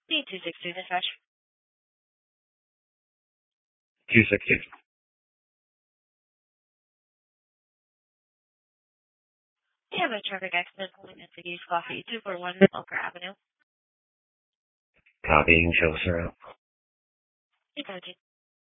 B260 dispatch. 260. You have a traffic accident pulling into East Coffee, 241 Elker Avenue. Copying, show, sir. Ecology.